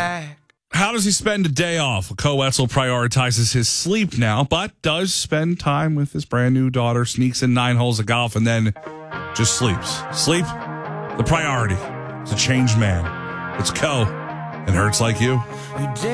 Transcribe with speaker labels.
Speaker 1: back.
Speaker 2: How does he spend a day off? Ko Wetzel prioritizes his sleep now, but does spend time with his brand new daughter, sneaks in 9 holes of golf, and then just sleeps. Sleep, the priority. It's a changed man. It's Ko, and Hurts Like You.